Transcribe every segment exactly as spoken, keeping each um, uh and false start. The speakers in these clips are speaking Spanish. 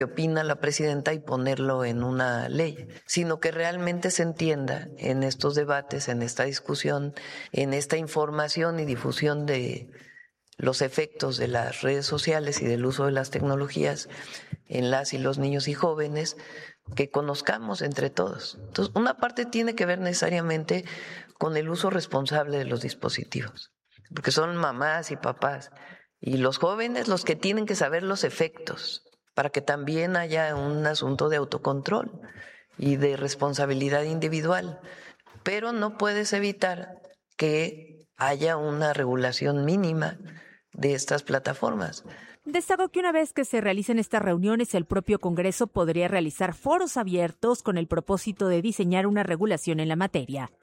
que opina la presidenta y ponerlo en una ley, sino que realmente se entienda en estos debates, en esta discusión, en esta información y difusión de los efectos de las redes sociales y del uso de las tecnologías en las y los niños y jóvenes, que conozcamos entre todos. Entonces, una parte tiene que ver necesariamente con el uso responsable de los dispositivos, porque son mamás y papás, y los jóvenes los que tienen que saber los efectos, para que también haya un asunto de autocontrol y de responsabilidad individual. Pero no puedes evitar que haya una regulación mínima de estas plataformas. Destacó que una vez que se realicen estas reuniones, el propio Congreso podría realizar foros abiertos con el propósito de diseñar una regulación en la materia.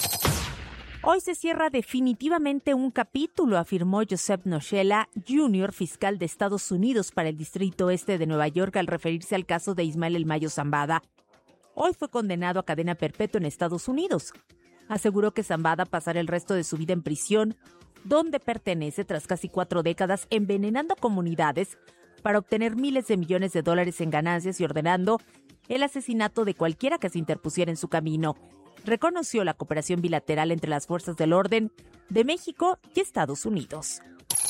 Hoy se cierra definitivamente un capítulo, afirmó Joseph Noshela junior, fiscal de Estados Unidos para el Distrito Este de Nueva York, al referirse al caso de Ismael El Mayo Zambada. Hoy fue condenado a cadena perpetua en Estados Unidos. Aseguró que Zambada pasará el resto de su vida en prisión, donde pertenece tras casi cuatro décadas envenenando comunidades para obtener miles de millones de dólares en ganancias y ordenando el asesinato de cualquiera que se interpusiera en su camino. Reconoció la cooperación bilateral entre las fuerzas del orden de México y Estados Unidos.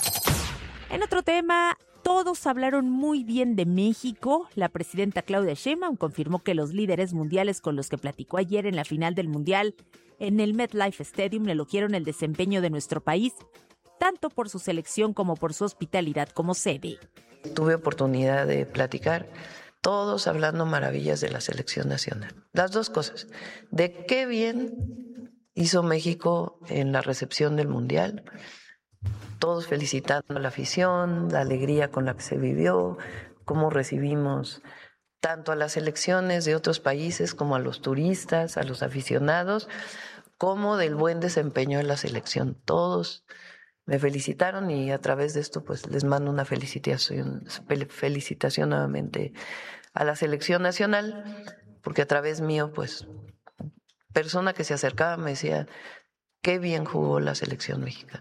En otro tema, todos hablaron muy bien de México. La presidenta Claudia Sheinbaum confirmó que los líderes mundiales con los que platicó ayer en la final del Mundial en el MetLife Stadium elogiaron el desempeño de nuestro país, tanto por su selección como por su hospitalidad como sede. Tuve oportunidad de platicar, todos hablando maravillas de la selección nacional. Las dos cosas, de qué bien hizo México en la recepción del Mundial, todos felicitando a la afición, la alegría con la que se vivió, cómo recibimos tanto a las selecciones de otros países como a los turistas, a los aficionados, como del buen desempeño de la selección. Todos me felicitaron y a través de esto pues les mando una felicitación, felicitación nuevamente a la selección nacional, porque a través mío pues persona que se acercaba me decía qué bien jugó la selección mexicana.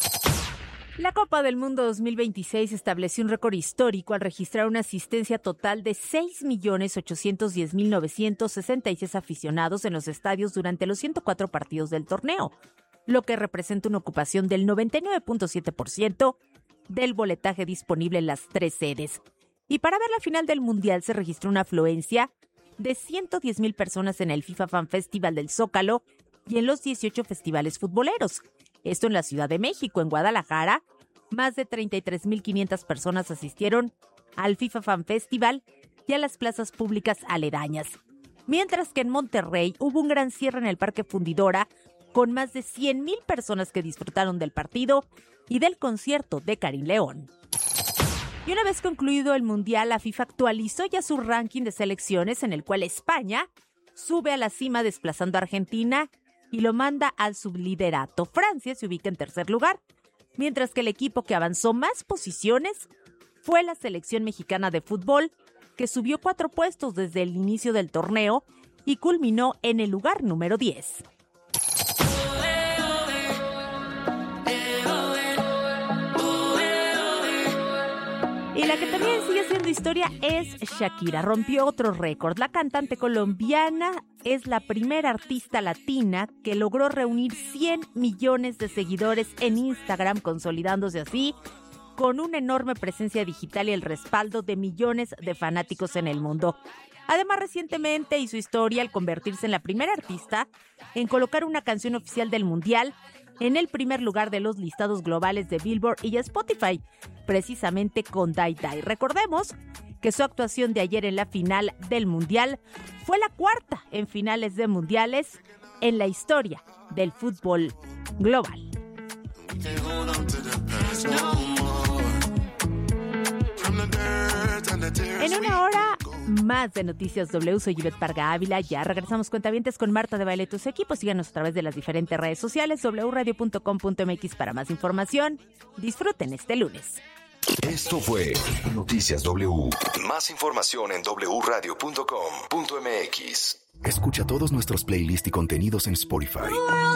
La Copa del Mundo dos mil veintiséis estableció un récord histórico al registrar una asistencia total de seis millones ochocientos diez mil novecientos sesenta y seis aficionados en los estadios durante los ciento cuatro partidos del torneo, lo que representa una ocupación del noventa y nueve punto siete por ciento del boletaje disponible en las tres sedes. Y para ver la final del Mundial se registró una afluencia de ciento diez mil personas en el FIFA Fan Festival del Zócalo y en los dieciocho festivales futboleros. Esto en la Ciudad de México. En Guadalajara, más de treinta y tres mil quinientas personas asistieron al FIFA Fan Festival y a las plazas públicas aledañas. Mientras que en Monterrey hubo un gran cierre en el Parque Fundidora con más de cien mil personas que disfrutaron del partido y del concierto de Karim León. Y una vez concluido el Mundial, la FIFA actualizó ya su ranking de selecciones en el cual España sube a la cima desplazando a Argentina y lo manda al subliderato. Francia se ubica en tercer lugar, mientras que el equipo que avanzó más posiciones fue la selección mexicana de fútbol, que subió cuatro puestos desde el inicio del torneo y culminó en el lugar número diez. Y la que también sigue siendo historia es Shakira. Rompió otro récord. La cantante colombiana es la primera artista latina que logró reunir cien millones de seguidores en Instagram, consolidándose así con una enorme presencia digital y el respaldo de millones de fanáticos en el mundo. Además, recientemente hizo historia al convertirse en la primera artista en colocar una canción oficial del Mundial en el primer lugar de los listados globales de Billboard y Spotify, precisamente con Die Die. Recordemos que su actuación de ayer en la final del Mundial fue la cuarta en finales de mundiales en la historia del fútbol global. En una hora más de Noticias W, soy Ivette Parga Ávila. Ya regresamos, cuentavientes, con Marta de Baile, tus equipos. Síganos a través de las diferentes redes sociales, doble u radio punto com punto m x para más información. Disfruten este lunes. Esto fue Noticias W. Más información en doble u radio punto com punto m x. Escucha todos nuestros playlists y contenidos en Spotify.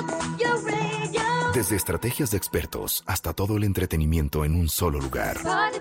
Desde estrategias de expertos hasta todo el entretenimiento en un solo lugar.